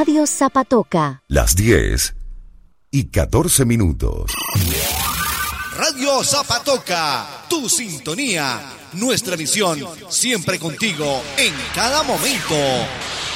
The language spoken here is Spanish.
Radio Zapatoca. Las 10:14. Radio Zapatoca, tu sintonía, nuestra visión, siempre contigo en cada momento.